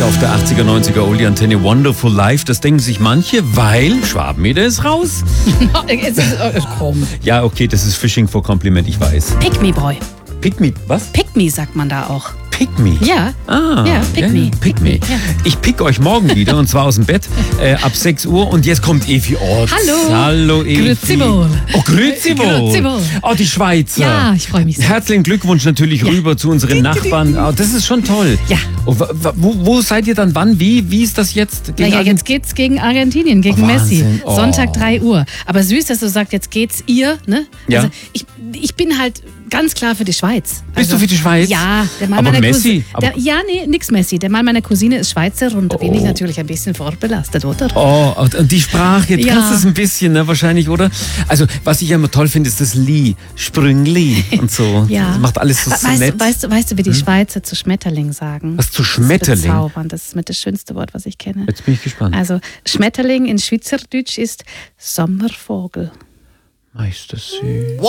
auf der 80er, 90er Oldie-Antenne Wonderful Life. Das denken sich manche, weil Schwabenmeter ist raus. Komm. Ja, okay, das ist Fishing for Compliment, ich weiß. Pick me, boy. Pick me, was? Pick me sagt man da auch. Pick me? Ja. Ah, Ja, pick me. Pick me. Ja. Ich pick euch morgen wieder, und zwar aus dem Bett, ab 6 Uhr. Und jetzt kommt Evi Orts. Hallo. Hallo, Evi. Grüezi wohl. Oh, grüezi wohl. Grüezi wohl. Oh, die Schweizer. Ja, ich freue mich sehr. Herzlichen Glückwunsch natürlich rüber zu unseren Nachbarn. Oh, das ist schon toll. Ja. Oh, wo seid ihr dann wann? Wie ist das jetzt? Naja, jetzt geht's gegen Argentinien, gegen Messi. Wahnsinn. Oh. Sonntag 3 Uhr. Aber süß, dass du sagst, jetzt geht's ihr, ne? Ja. Also ich bin halt ganz klar für die Schweiz. Bist du für die Schweiz? Ja, der Mann Aber meiner Messi? Cousine. Nix Messi. Der Mann meiner Cousine ist Schweizer und da bin ich natürlich ein bisschen vorbelastet, oder? Oh, und die Sprache, du Ja. kannst es ein bisschen, ne, wahrscheinlich, oder? Also, was ich immer toll finde, ist das Li, Sprüngli und so. Ja. Das macht alles so nett. Weißt du, wie die Schweizer zu Schmetterling sagen? Was zu Das ist Schmetterling? bezaubernd. Das ist mit das schönste Wort, was ich kenne. Jetzt bin ich gespannt. Also Schmetterling in Schweizerdeutsch ist Sommervogel. Meister süß.